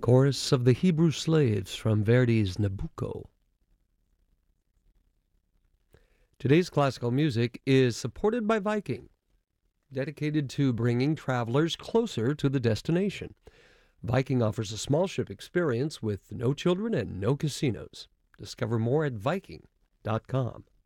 Chorus of the Hebrew Slaves from Verdi's Nabucco. Today's classical music is supported by Viking, dedicated to bringing travelers closer to the destination. Viking offers a small ship experience with no children and no casinos. Discover more at Viking.com.